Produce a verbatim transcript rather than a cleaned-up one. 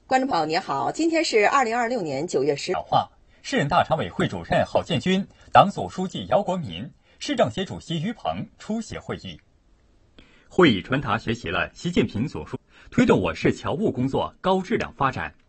观众朋友您好，今天是二零二六年九月十讲话，市人大常委会主任郝建军、党组书记姚国民、市政协主席于鹏出席会议。会议传达学习了习近平所说，推动我市侨务工作高质量发展，